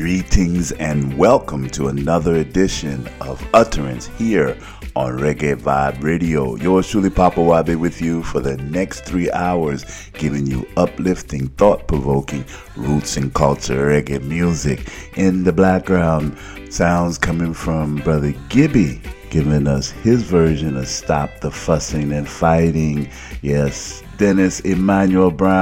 Greetings and welcome to another edition of Utterance here on Reggae Vibe Radio. Yours truly, Papa Wabe, with you for the next 3 hours, giving you uplifting, thought-provoking roots and culture reggae music. In the background, sounds coming from Brother Gibby, giving us his version of Stop the Fussing and Fighting. Yes, Dennis Emmanuel Brown